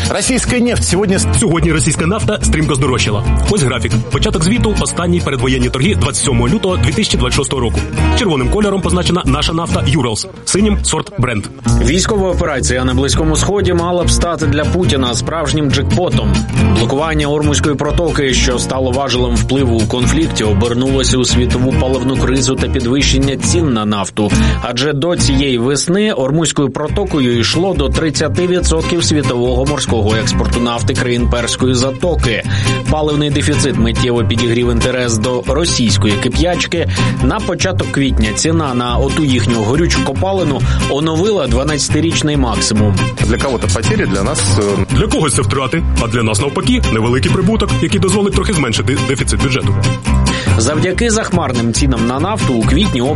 Российская нефть Сьогодні російська нафта стрімко здорожчала. Ось графік. Початок звіту – останні передвоєнні торги 27 лютого 2026 року. Червоним кольором позначена наша нафта «Юралс», синім – сорт «Бренд». Військова операція на Близькому Сході мала б стати для Путіна справжнім джекпотом. Блокування Ормузької протоки, що стало важелем впливу у конфлікті, обернулося у світову паливну кризу та підвищення цін на нафту. Адже до цієї весни Ормузькою протокою йшло до 30% світового морського експорту нафти країн Перської затоки. Паливний дефіцит миттєво підігрів інтерес до російської кип'ячки. На початок квітня ціна на оту їхню горючу копалину оновила 12-річний максимум. Для кого-то потери, для нас... Для когось це втрати, а для нас навпаки невеликий прибуток, який дозволить трохи зменшити дефіцит бюджету. Завдяки захмарним цінам на нафту у квітні